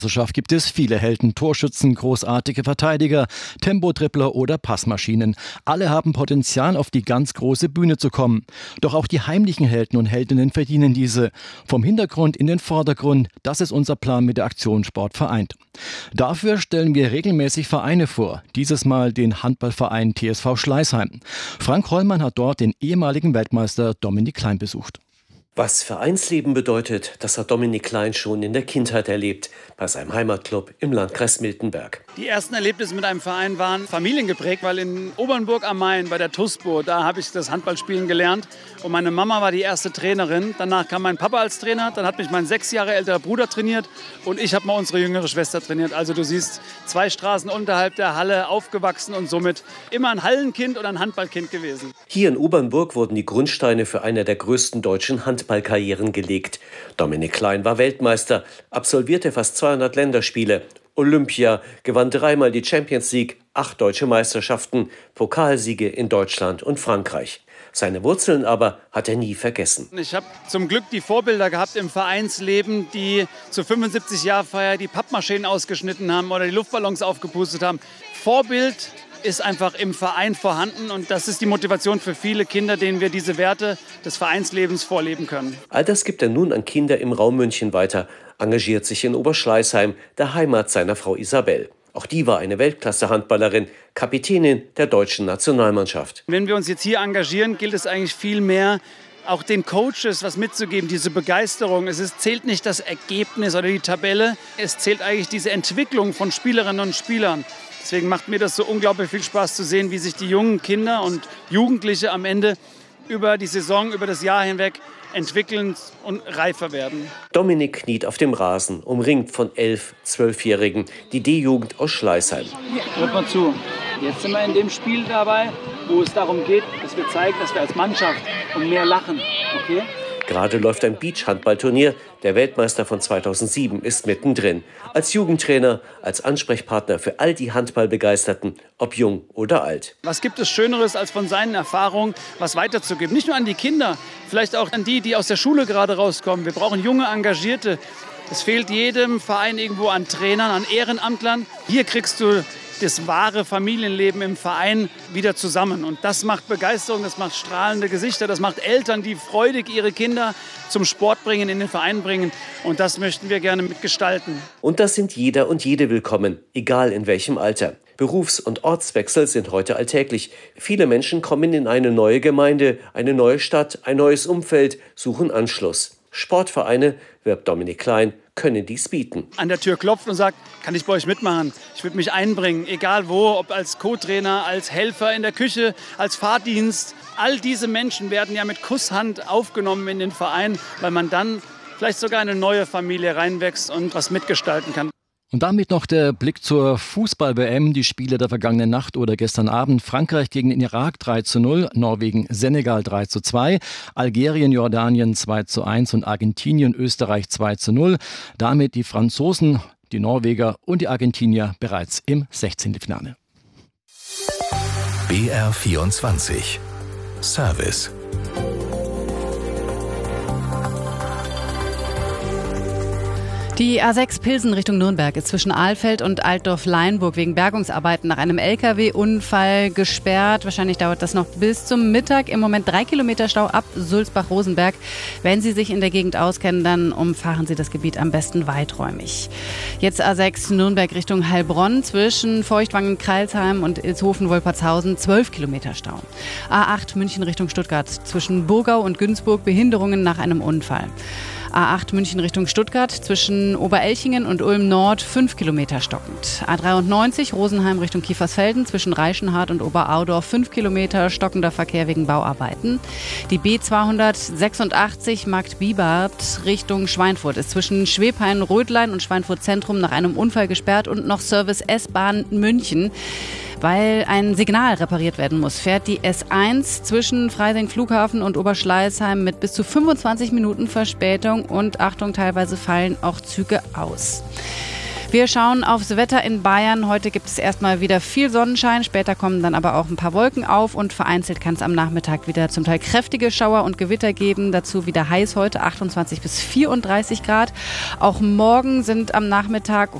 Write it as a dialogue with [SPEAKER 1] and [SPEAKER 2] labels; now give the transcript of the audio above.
[SPEAKER 1] Gibt es viele Helden, Torschützen, großartige Verteidiger, Tempo-Dribbler oder Passmaschinen. Alle haben Potenzial, auf die ganz große Bühne zu kommen. Doch auch die heimlichen Helden und Heldinnen verdienen diese. Vom Hintergrund in den Vordergrund, das ist unser Plan mit der Aktion Sport vereint. Dafür stellen wir regelmäßig Vereine vor. Dieses Mal den Handballverein TSV Schleißheim. Frank Hollmann hat dort den ehemaligen Weltmeister Dominik Klein besucht.
[SPEAKER 2] Was Vereinsleben bedeutet, das hat Dominik Klein schon in der Kindheit erlebt, bei seinem Heimatclub im Landkreis Miltenberg.
[SPEAKER 3] Die ersten Erlebnisse mit einem Verein waren familiengeprägt, weil in Obernburg am Main bei der TUSPO, da habe ich das Handballspielen gelernt. Und meine Mama war die erste Trainerin. Danach kam mein Papa als Trainer, dann hat mich mein 6 Jahre älterer Bruder trainiert und ich habe mal unsere jüngere Schwester trainiert. Also du siehst, 2 Straßen unterhalb der Halle aufgewachsen und somit immer ein Hallenkind oder ein Handballkind gewesen.
[SPEAKER 2] Hier in Obernburg wurden die Grundsteine für eine der größten deutschen Handballkarrieren gelegt. Dominik Klein war Weltmeister, absolvierte fast 200 Länderspiele, Olympia, gewann 3-mal die Champions League, 8 deutsche Meisterschaften, Pokalsiege in Deutschland und Frankreich. Seine Wurzeln aber hat er nie vergessen.
[SPEAKER 3] Ich habe zum Glück die Vorbilder gehabt im Vereinsleben, die zur 75-Jahr-Feier die Pappmaschinen ausgeschnitten haben oder die Luftballons aufgepustet haben. Vorbild ist einfach im Verein vorhanden und das ist die Motivation für viele Kinder, denen wir diese Werte des Vereinslebens vorleben können.
[SPEAKER 2] All das gibt er nun an Kinder im Raum München weiter, engagiert sich in Oberschleißheim, der Heimat seiner Frau Isabel. Auch die war eine Weltklasse-Handballerin, Kapitänin der deutschen Nationalmannschaft.
[SPEAKER 3] Wenn wir uns jetzt hier engagieren, gilt es eigentlich viel mehr, auch den Coaches was mitzugeben, diese Begeisterung. Zählt nicht das Ergebnis oder die Tabelle, es zählt eigentlich diese Entwicklung von Spielerinnen und Spielern. Deswegen macht mir das so unglaublich viel Spaß zu sehen, wie sich die jungen Kinder und Jugendliche am Ende über die Saison, über das Jahr hinweg entwickeln und reifer werden.
[SPEAKER 2] Dominik kniet auf dem Rasen, umringt von 11-, 12-Jährigen, die D-Jugend aus Schleißheim.
[SPEAKER 3] Hört mal zu, jetzt sind wir in dem Spiel dabei, wo es darum geht, dass wir zeigen, dass wir als Mannschaft und mehr lachen, okay?
[SPEAKER 2] Gerade läuft ein Beachhandballturnier. Der Weltmeister von 2007 ist mittendrin. Als Jugendtrainer, als Ansprechpartner für all die Handballbegeisterten, ob jung oder alt.
[SPEAKER 3] Was gibt es Schöneres, als von seinen Erfahrungen was weiterzugeben? Nicht nur an die Kinder, vielleicht auch an die aus der Schule gerade rauskommen. Wir brauchen junge Engagierte. Es fehlt jedem Verein irgendwo an Trainern, an Ehrenamtlern. Hier kriegst du das wahre Familienleben im Verein wieder zusammen. Und das macht Begeisterung, das macht strahlende Gesichter, das macht Eltern, die freudig ihre Kinder zum Sport bringen, in den Verein bringen. Und das möchten wir gerne mitgestalten.
[SPEAKER 2] Und das sind jeder und jede willkommen, egal in welchem Alter. Berufs- und Ortswechsel sind heute alltäglich. Viele Menschen kommen in eine neue Gemeinde, eine neue Stadt, ein neues Umfeld, suchen Anschluss. Sportvereine, wirbt Dominik Klein, können dies bieten.
[SPEAKER 3] An der Tür klopft und sagt, kann ich bei euch mitmachen? Ich würde mich einbringen, egal wo, ob als Co-Trainer, als Helfer in der Küche, als Fahrdienst. All diese Menschen werden ja mit Kusshand aufgenommen in den Verein, weil man dann vielleicht sogar eine neue Familie reinwächst und was mitgestalten kann.
[SPEAKER 1] Und damit noch der Blick zur Fußball-WM. Die Spiele der vergangenen Nacht oder gestern Abend. Frankreich gegen den Irak 3:0, Norwegen, Senegal 3:2, Algerien, Jordanien 2:1 und Argentinien, Österreich 2:0. Damit die Franzosen, die Norweger und die Argentinier bereits im 16. Finale.
[SPEAKER 4] BR24 Service.
[SPEAKER 5] Die A6 Pilsen Richtung Nürnberg ist zwischen Ahlfeld und Altdorf-Leinburg wegen Bergungsarbeiten nach einem LKW-Unfall gesperrt. Wahrscheinlich dauert das noch bis zum Mittag. Im Moment 3 Kilometer Stau ab Sulzbach-Rosenberg. Wenn Sie sich in der Gegend auskennen, dann umfahren Sie das Gebiet am besten weiträumig. Jetzt A6 Nürnberg Richtung Heilbronn zwischen Feuchtwangen-Kreilsheim und Ilshofen-Wolpertshausen 12 Kilometer Stau. A8 München Richtung Stuttgart zwischen Burgau und Günzburg Behinderungen nach einem Unfall. A8 München Richtung Stuttgart zwischen Oberelchingen und Ulm Nord 5 Kilometer stockend. A93 Rosenheim Richtung Kiefersfelden zwischen Reichenhart und Oberaudorf 5 Kilometer stockender Verkehr wegen Bauarbeiten. Die B286 Markt-Bibart Richtung Schweinfurt ist zwischen Schwebhain-Rödlein und Schweinfurt Zentrum nach einem Unfall gesperrt und noch Service S-Bahn München. Weil ein Signal repariert werden muss, fährt die S1 zwischen Freising Flughafen und Oberschleißheim mit bis zu 25 Minuten Verspätung und Achtung, teilweise fallen auch Züge aus. Wir schauen aufs Wetter in Bayern. Heute gibt es erstmal wieder viel Sonnenschein. Später kommen dann aber auch ein paar Wolken auf und vereinzelt kann es am Nachmittag wieder zum Teil kräftige Schauer und Gewitter geben. Dazu wieder heiß heute, 28 bis 34 Grad. Auch morgen sind am Nachmittag